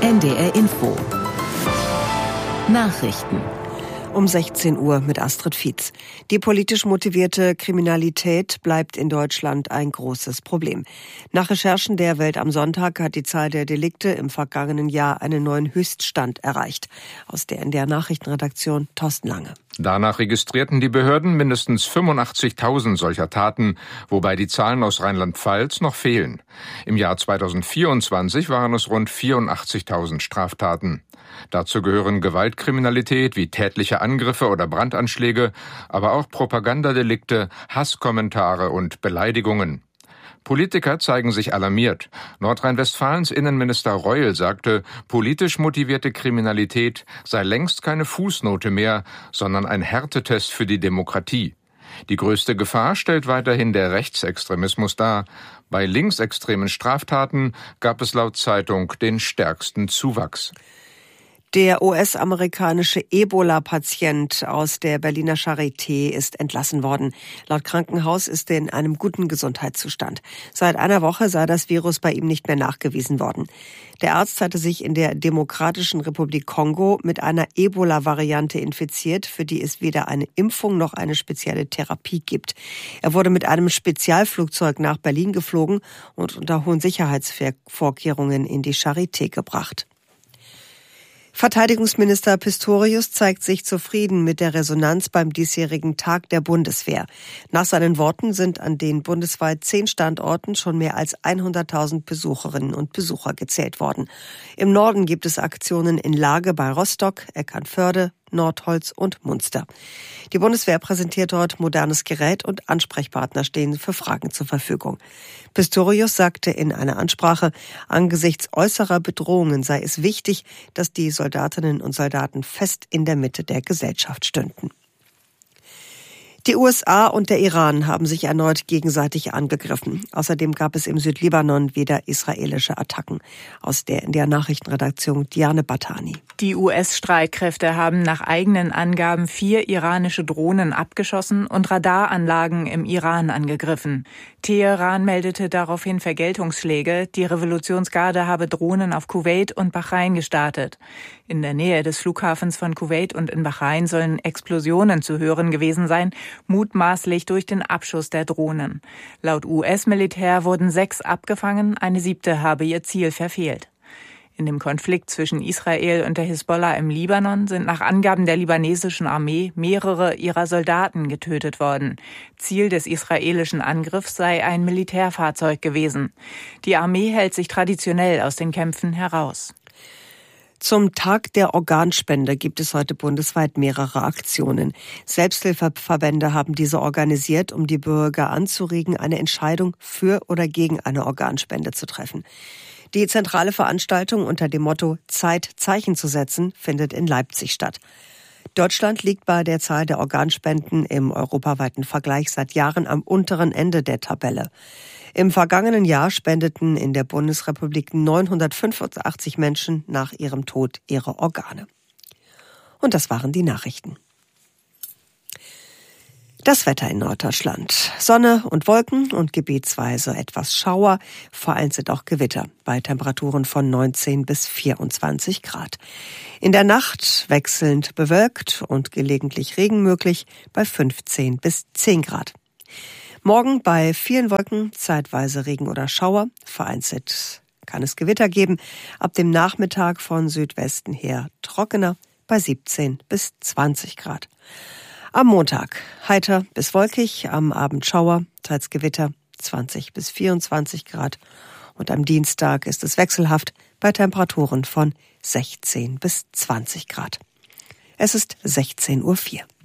NDR Info. Nachrichten. Um 16 Uhr mit Astrid Fietz. Die politisch motivierte Kriminalität bleibt in Deutschland ein großes Problem. Nach Recherchen der Welt am Sonntag hat die Zahl der Delikte im vergangenen Jahr einen neuen Höchststand erreicht. Aus der NDR Nachrichtenredaktion Thorsten Lange. Danach registrierten die Behörden mindestens 85.000 solcher Taten, wobei die Zahlen aus Rheinland-Pfalz noch fehlen. Im Jahr 2024 waren es rund 84.000 Straftaten. Dazu gehören Gewaltkriminalität wie tätliche Angriffe oder Brandanschläge, aber auch Propagandadelikte, Hasskommentare und Beleidigungen. Politiker zeigen sich alarmiert. Nordrhein-Westfalens Innenminister Reul sagte, politisch motivierte Kriminalität sei längst keine Fußnote mehr, sondern ein Härtetest für die Demokratie. Die größte Gefahr stellt weiterhin der Rechtsextremismus dar. Bei linksextremen Straftaten gab es laut Zeitung den stärksten Zuwachs. Der US-amerikanische Ebola-Patient aus der Berliner Charité ist entlassen worden. Laut Krankenhaus ist er in einem guten Gesundheitszustand. Seit einer Woche sei das Virus bei ihm nicht mehr nachgewiesen worden. Der Arzt hatte sich in der Demokratischen Republik Kongo mit einer Ebola-Variante infiziert, für die es weder eine Impfung noch eine spezielle Therapie gibt. Er wurde mit einem Spezialflugzeug nach Berlin geflogen und unter hohen Sicherheitsvorkehrungen in die Charité gebracht. Verteidigungsminister Pistorius zeigt sich zufrieden mit der Resonanz beim diesjährigen Tag der Bundeswehr. Nach seinen Worten sind an den bundesweit 10 Standorten schon mehr als 100.000 Besucherinnen und Besucher gezählt worden. Im Norden gibt es Aktionen in Lage bei Rostock, Eckernförde, Nordholz und Munster. Die Bundeswehr präsentiert dort modernes Gerät und Ansprechpartner stehen für Fragen zur Verfügung. Pistorius sagte in einer Ansprache, angesichts äußerer Bedrohungen sei es wichtig, dass die Soldatinnen und Soldaten fest in der Mitte der Gesellschaft stünden. Die USA und der Iran haben sich erneut gegenseitig angegriffen. Außerdem gab es im Südlibanon wieder israelische Attacken. Aus der NDR Nachrichtenredaktion Diane Batani. Die US-Streitkräfte haben nach eigenen Angaben 4 iranische Drohnen abgeschossen und Radaranlagen im Iran angegriffen. Teheran meldete daraufhin Vergeltungsschläge. Die Revolutionsgarde habe Drohnen auf Kuwait und Bahrain gestartet. In der Nähe des Flughafens von Kuwait und in Bahrain sollen Explosionen zu hören gewesen sein, mutmaßlich durch den Abschuss der Drohnen. Laut US-Militär wurden 6 abgefangen, eine 7. habe ihr Ziel verfehlt. In dem Konflikt zwischen Israel und der Hisbollah im Libanon sind nach Angaben der libanesischen Armee mehrere ihrer Soldaten getötet worden. Ziel des israelischen Angriffs sei ein Militärfahrzeug gewesen. Die Armee hält sich traditionell aus den Kämpfen heraus. Zum Tag der Organspende gibt es heute bundesweit mehrere Aktionen. Selbsthilfeverbände haben diese organisiert, um die Bürger anzuregen, eine Entscheidung für oder gegen eine Organspende zu treffen. Die zentrale Veranstaltung unter dem Motto Zeit, Zeichen zu setzen findet in Leipzig statt. Deutschland liegt bei der Zahl der Organspenden im europaweiten Vergleich seit Jahren am unteren Ende der Tabelle. Im vergangenen Jahr spendeten in der Bundesrepublik 985 Menschen nach ihrem Tod ihre Organe. Und das waren die Nachrichten. Das Wetter in Norddeutschland. Sonne und Wolken und gebietsweise etwas Schauer, vereinzelt auch Gewitter, bei Temperaturen von 19 bis 24 Grad. In der Nacht wechselnd bewölkt und gelegentlich Regen möglich bei 15 bis 10 Grad. Morgen bei vielen Wolken zeitweise Regen oder Schauer, vereinzelt kann es Gewitter geben. Ab dem Nachmittag von Südwesten her trockener bei 17 bis 20 Grad. Am Montag heiter bis wolkig, am Abend Schauer, teils Gewitter 20 bis 24 Grad. Und am Dienstag ist es wechselhaft bei Temperaturen von 16 bis 20 Grad. Es ist 16:04 Uhr.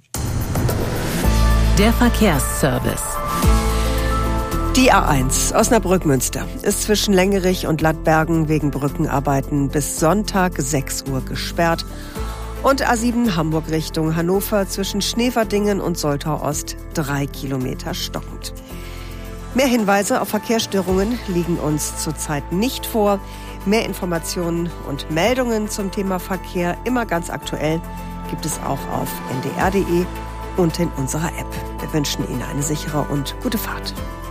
Der Verkehrsservice. Die A1 Osnabrück-Münster ist zwischen Längerich und Lattbergen wegen Brückenarbeiten bis Sonntag 6 Uhr gesperrt. Und A7 Hamburg Richtung Hannover zwischen Schneverdingen und Soltau Ost 3 Kilometer stockend. Mehr Hinweise auf Verkehrsstörungen liegen uns zurzeit nicht vor. Mehr Informationen und Meldungen zum Thema Verkehr, immer ganz aktuell, gibt es auch auf ndr.de und in unserer App. Wir wünschen Ihnen eine sichere und gute Fahrt.